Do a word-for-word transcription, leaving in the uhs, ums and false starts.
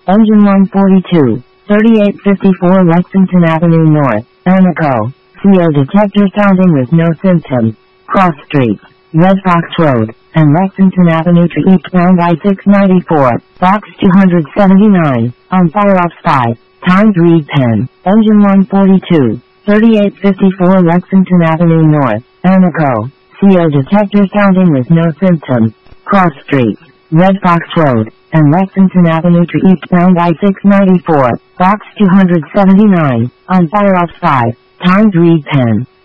Engine one forty-two, thirty-eight fifty-four Lexington Avenue North, Anaco. C O detector sounding with no symptom. Cross Streets, Red Fox Road, and Lexington Avenue to eastbound I six ninety-four, box two seventy-nine, on fire off spy. Times read pen. Engine one forty-two, thirty-eight fifty-four Lexington Avenue North, Anaco. C O detector sounding with no symptom. Cross Streets, Red Fox Road, and Lexington Avenue to eastbound I six ninety-four, box two seventy-nine, on fire off spy. Times read pen.